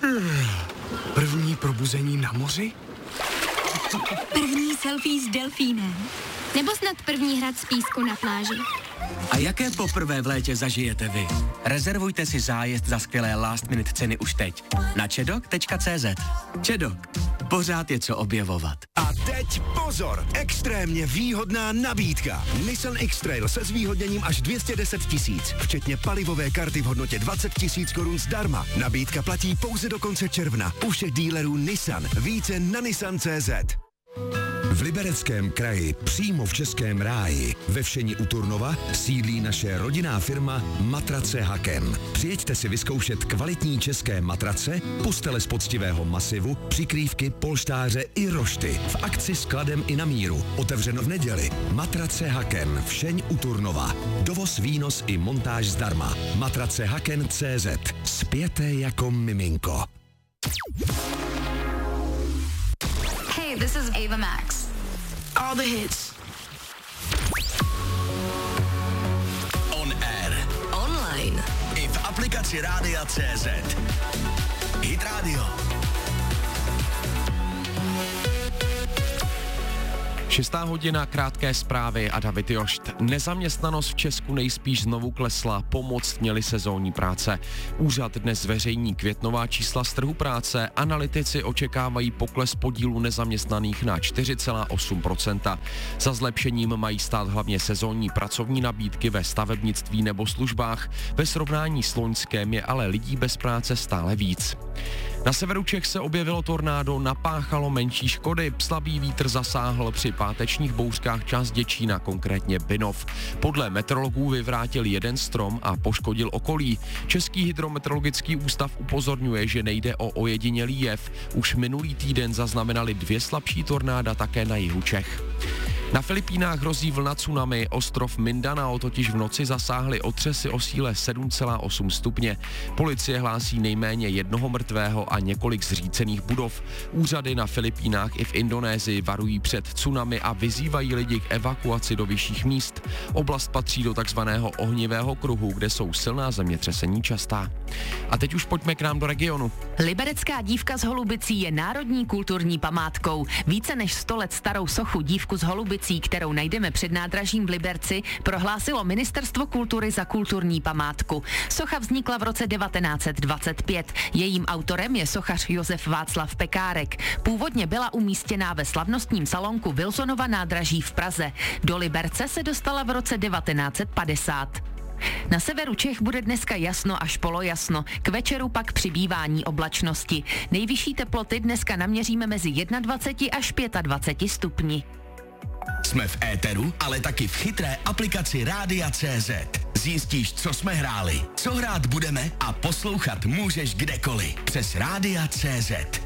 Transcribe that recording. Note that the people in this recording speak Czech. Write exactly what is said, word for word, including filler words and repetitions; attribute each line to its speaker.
Speaker 1: První probuzení na moři?
Speaker 2: První selfie s delfínem.
Speaker 3: Nebo snad první hrad z písku na pláži.
Speaker 4: A jaké poprvé v létě zažijete vy? Rezervujte si zájezd za skvělé last minute ceny už teď na čedok tečka cé zet. Čedok. Pořád je co objevovat.
Speaker 5: A teď pozor! Extrémně výhodná nabídka. Nissan X-Trail se zvýhodněním až dvě stě deset tisíc, včetně palivové karty v hodnotě dvacet tisíc korun zdarma. Nabídka platí pouze do konce června. U všech dílerů Nissan. Více na nissan tečka cé zet.
Speaker 6: V Libereckém kraji, přímo v Českém ráji, ve Všeni u Turnova, sídlí naše rodinná firma Matrace Haken. Přijeďte si vyzkoušet kvalitní české matrace, postele z poctivého masivu, přikrývky, polštáře i rošty. V akci s kladem i na míru. Otevřeno v neděli. Matrace Haken, Všeň u Turnova. Dovoz, výnos i montáž zdarma. matrace haken tečka cé zet. Spěte jako miminko.
Speaker 7: Hey, this is Ava Max.
Speaker 8: All the hits.
Speaker 9: On air.
Speaker 8: Online.
Speaker 9: I v aplikaci Rádia tečka cé zet. Hit Radio.
Speaker 10: Šestá hodina, krátké zprávy a David Jošt. Nezaměstnanost v Česku nejspíš znovu klesla, pomoct měly sezónní práce. Úřad dnes zveřejní květnová čísla z trhu práce, analytici očekávají pokles podílu nezaměstnaných na čtyři celá osm procenta. Za zlepšením mají stát hlavně sezónní pracovní nabídky ve stavebnictví nebo službách. Ve srovnání s loňském je ale lidí bez práce stále víc. Na severu Čech se objevilo tornádo, napáchalo menší škody, slabý vítr zasáhl při pátečních bouřkách část Děčína, konkrétně Binov. Podle meteorologů vyvrátil jeden strom a poškodil okolí. Český hydrometeorologický ústav upozorňuje, že nejde o ojedinělý jev. Už minulý týden zaznamenali dvě slabší tornáda také na jihu Čech. Na Filipínách hrozí vlna tsunami, ostrov Mindanao totiž v noci zasáhly otřesy o síle sedm celá osm stupně. Policie hlásí nejméně jednoho mrtvého a několik zřícených budov. Úřady na Filipínách i v Indonésii varují před tsunami a vyzývají lidi k evakuaci do vyšších míst. Oblast patří do takzvaného ohnivého kruhu, kde jsou silná zemětřesení častá. A teď už pojďme k nám do regionu.
Speaker 11: Liberecká dívka z Holubicí je národní kulturní památkou. Více než sto let starou sochu dívku z Holubicí, kterou najdeme před nádražím v Liberci, prohlásilo Ministerstvo kultury za kulturní památku. Socha vznikla v roce devatenáct set dvacet pět. Jejím autorem je sochař Josef Václav Pekárek. Původně byla umístěná ve slavnostním salonku Wilsonova nádraží v Praze. Do Liberce se dostala v roce devatenáct set padesát. Na severu Čech bude dneska jasno až polojasno, k večeru pak přibývání oblačnosti. Nejvyšší teploty dneska naměříme mezi dvacet jedna až dvacet pět stupni.
Speaker 9: Jsme v éteru, ale taky v chytré aplikaci Rádia tečka cé zet. Zjistíš, co jsme hráli, co hrát budeme a poslouchat můžeš kdekoliv přes Rádia tečka cé zet.